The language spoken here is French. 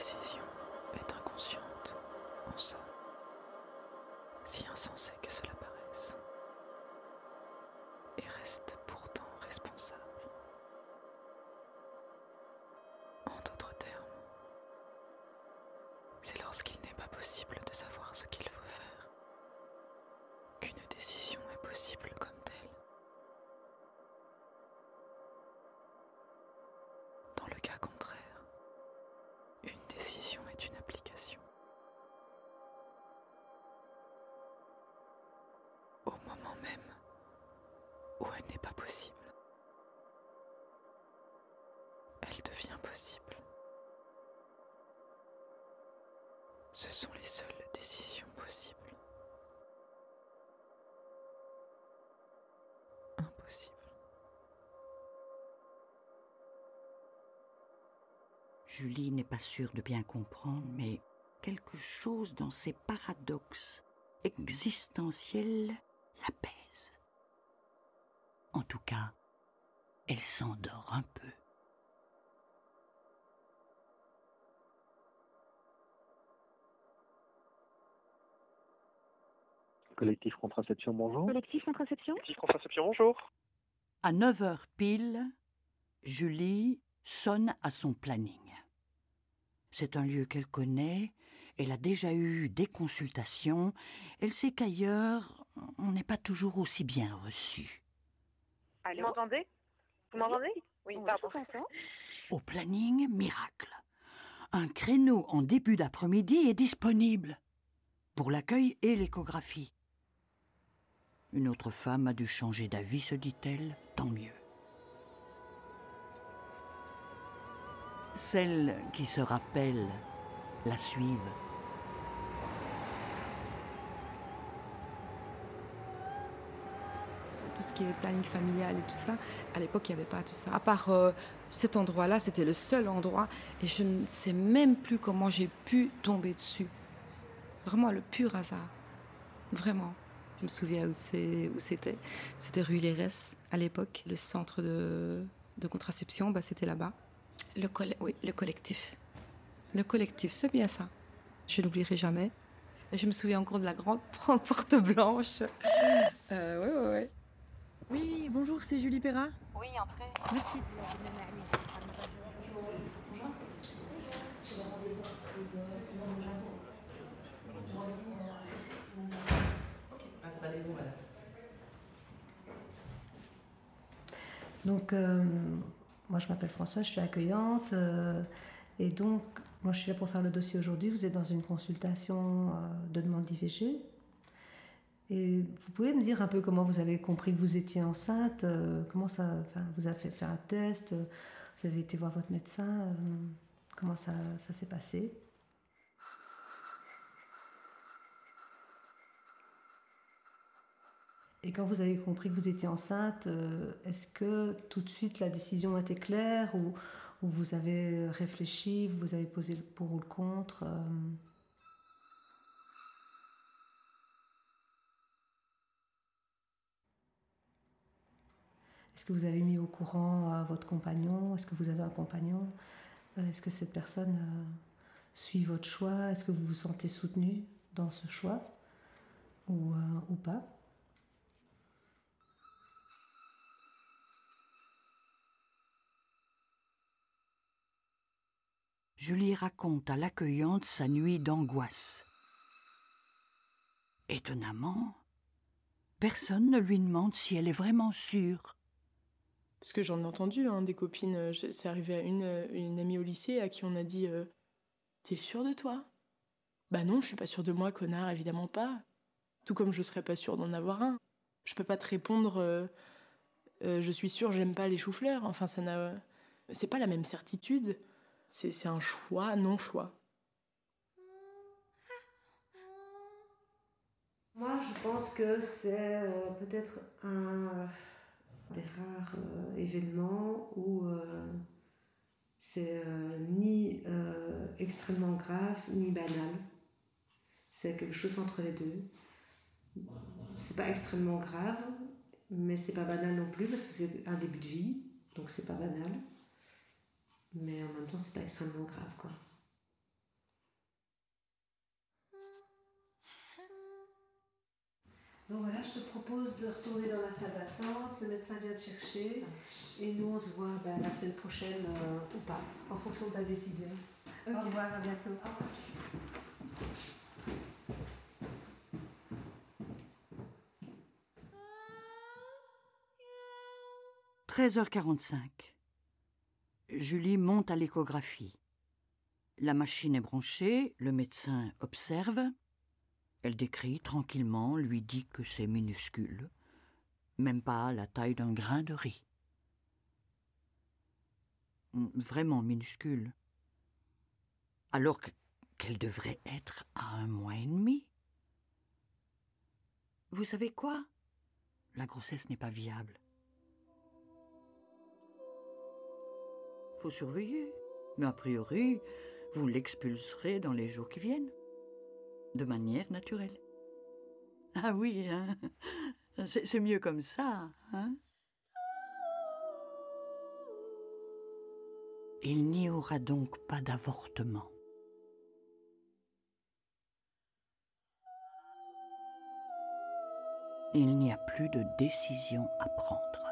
décision est inconsciente en somme, si insensée que cela paraisse, et reste pourtant responsable. En d'autres termes, c'est lorsqu'il n'est pas possible de savoir ce qu'il faut faire qu'une décision est possible comme telle. Dans le cas contraire, une décision est une application. Au moment même où elle n'est pas possible, elle devient possible. Ce sont les seules décisions possibles. Impossible. Julie n'est pas sûre de bien comprendre, mais quelque chose dans ces paradoxes existentiels l'apaise. En tout cas, elle s'endort un peu. Collectif Contraception, bonjour. Collectif Contraception ? Collectif Contraception, bonjour. À 9h pile, Julie sonne à son planning. C'est un lieu qu'elle connaît, elle a déjà eu des consultations, elle sait qu'ailleurs, on n'est pas toujours aussi bien reçu. Allô ? Vous m'entendez ? Vous m'entendez ? Oui, pardon. Au planning, miracle. Un créneau en début d'après-midi est disponible pour l'accueil et l'échographie. Une autre femme a dû changer d'avis, se dit-elle, tant mieux. Celles qui se rappellent la suivent. Tout ce qui est planning familial et tout ça, à l'époque, il n'y avait pas tout ça. À part cet endroit-là, c'était le seul endroit et je ne sais même plus comment j'ai pu tomber dessus. Vraiment le pur hasard. Vraiment. Je me souviens où c'était. C'était rue Lérès, à l'époque. Le centre de contraception, c'était là-bas. Oui, le collectif. Le collectif, c'est bien ça. Je n'oublierai jamais. Et je me souviens encore de la grande porte blanche. Oui. Oui, bonjour, c'est Julie Perra. Oui, entrez. Merci. Installez-vous, madame. Donc, moi je m'appelle Françoise, je suis accueillante. Et donc, moi je suis là pour faire le dossier aujourd'hui. Vous êtes dans une consultation de demande d'IVG. Et vous pouvez me dire un peu comment vous avez compris que vous étiez enceinte, comment ça, vous avez fait un test, vous avez été voir votre médecin, comment ça s'est passé? Et quand vous avez compris que vous étiez enceinte, est-ce que tout de suite la décision était claire ou vous avez réfléchi, vous avez posé le pour ou le contre Est-ce que vous avez mis au courant votre compagnon? Est-ce que vous avez un compagnon? Est-ce que cette personne suit votre choix? Est-ce que vous vous sentez soutenu dans ce choix ou pas? Julie raconte à l'accueillante sa nuit d'angoisse. Étonnamment, personne ne lui demande si elle est vraiment sûre. Parce que j'en ai entendu, des copines, c'est arrivé à une amie au lycée à qui on a dit « T'es sûre de toi ?» Bah non, je suis pas sûre de moi, connard, évidemment pas. Tout comme je serais pas sûre d'en avoir un. Je peux pas te répondre je suis sûre, j'aime pas les choux-fleurs. Enfin, c'est pas la même certitude. C'est un choix, non-choix. Moi, je pense que c'est peut-être un des rares événements où c'est ni extrêmement grave, ni banal. C'est quelque chose entre les deux. C'est pas extrêmement grave, mais c'est pas banal non plus, parce que c'est un début de vie, donc c'est pas banal. Mais en même temps, c'est pas extrêmement grave, quoi. Donc voilà, je te propose de retourner dans la salle d'attente. Le médecin vient te chercher. Et nous, on se voit la semaine prochaine ou pas, en fonction de ta décision. Ok. Au revoir, à bientôt. 13h45. Julie monte à l'échographie. La machine est branchée, le médecin observe. Elle décrit tranquillement, lui dit que c'est minuscule, même pas la taille d'un grain de riz. Vraiment minuscule. Alors qu'elle devrait être à 1 mois et demi. Vous savez quoi? La grossesse n'est pas viable. Faut surveiller, mais a priori, vous l'expulserez dans les jours qui viennent, de manière naturelle. Ah oui, hein? C'est mieux comme ça, hein? Il n'y aura donc pas d'avortement. Il n'y a plus de décision à prendre.